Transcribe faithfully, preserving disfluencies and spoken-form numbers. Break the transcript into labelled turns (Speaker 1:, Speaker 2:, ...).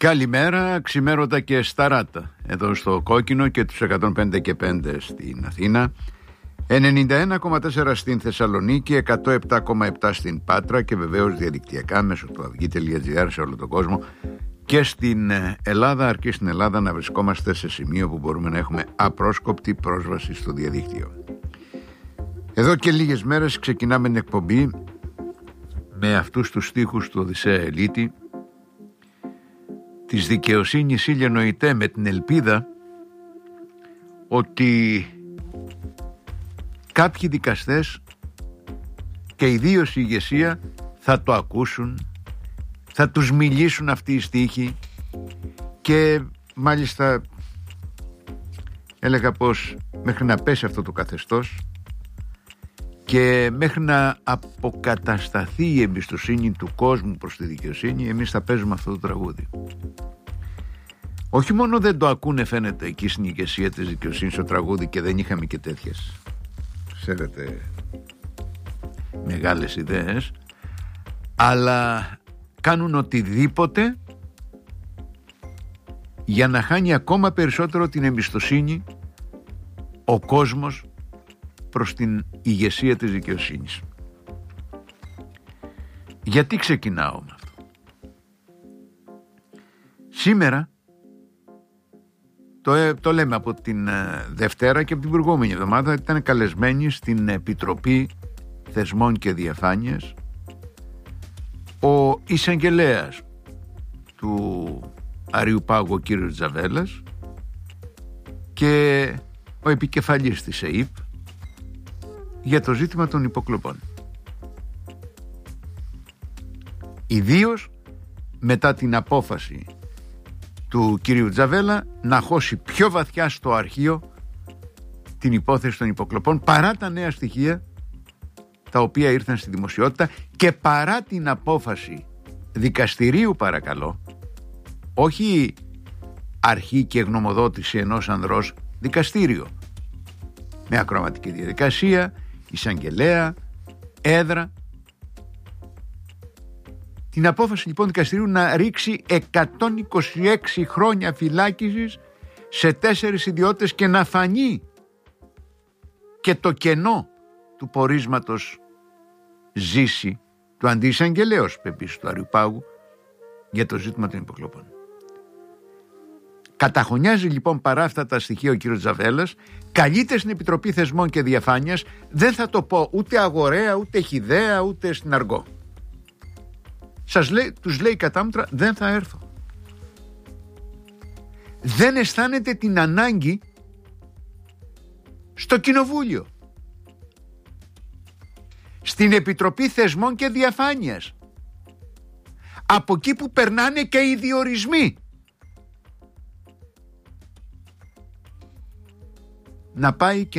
Speaker 1: Καλημέρα, ξημέρωτα και σταράτα εδώ στο Κόκκινο και τους εκατόν πέντε και πέντε στην Αθήνα, ενενήντα ένα κόμμα τέσσερα στην Θεσσαλονίκη, εκατόν επτά κόμμα επτά στην Πάτρα και βεβαίως διαδικτυακά μέσω του αυγή τελεία τζι άρ σε όλο τον κόσμο και στην Ελλάδα, αρκεί στην Ελλάδα να βρισκόμαστε σε σημείο που μπορούμε να έχουμε απρόσκοπτη πρόσβαση στο διαδίκτυο. Εδώ και λίγες μέρες ξεκινάμε την εκπομπή με αυτούς τους στίχους του Οδυσσέα Ελίτη: της δικαιοσύνης ήλιε νοητέ, με την ελπίδα ότι κάποιοι δικαστές και ιδίως η ηγεσία θα το ακούσουν, θα τους μιλήσουν αυτοί οι στίχοι και μάλιστα έλεγα πως μέχρι να πέσει αυτό το καθεστώς και μέχρι να αποκατασταθεί η εμπιστοσύνη του κόσμου προς τη δικαιοσύνη, εμείς θα παίζουμε αυτό το τραγούδι. Όχι μόνο δεν το ακούνε, φαίνεται, εκεί στην ηγεσία της δικαιοσύνης το τραγούδι, και δεν είχαμε και τέτοιες, ξέρετε, μεγάλες ιδέες, αλλά κάνουν οτιδήποτε για να χάνει ακόμα περισσότερο την εμπιστοσύνη ο κόσμος προς την ηγεσία της δικαιοσύνης. Γιατί ξεκινάω με αυτό? Σήμερα το, το λέμε από την Δευτέρα και από την προηγούμενη εβδομάδα ήταν καλεσμένοι στην Επιτροπή Θεσμών και Διαφάνειας ο εισαγγελέας του Αριουπάγου, ο κύριος Τζαβέλας, και ο επικεφαλής της ΕΥΠ για το ζήτημα των υποκλοπών. Ιδίως μετά την απόφαση του κύριου Τζαβέλα να χώσει πιο βαθιά στο αρχείο την υπόθεση των υποκλοπών, παρά τα νέα στοιχεία τα οποία ήρθαν στη δημοσιότητα και παρά την απόφαση δικαστηρίου, παρακαλώ, όχι αρχή και γνωμοδότηση ενός ανδρός, δικαστήριο με ακροαματική διαδικασία, εισαγγελέα, έδρα. Την απόφαση λοιπόν δικαστηρίου να ρίξει εκατόν είκοσι έξι χρόνια φυλάκισης σε τέσσερις ιδιώτες και να φανεί και το κενό του πορίσματος Ζήση, του αντιεισαγγελέως επίσης του Αριουπάγου, για το ζήτημα των υποκλοπών. Καταχωνιάζει λοιπόν παρά αυτά τα στοιχεία ο κύριος Τζαβέλας, καλείται στην Επιτροπή Θεσμών και Διαφάνειας, δεν θα το πω ούτε αγοραία, ούτε χυδαία, ούτε στην αργό. Σας λέει, τους λέει κατάμετρα, δεν θα έρθω. Δεν αισθάνεται την ανάγκη στο Κοινοβούλιο, στην Επιτροπή Θεσμών και Διαφάνειας, από εκεί που περνάνε και οι διορισμοί, να πάει και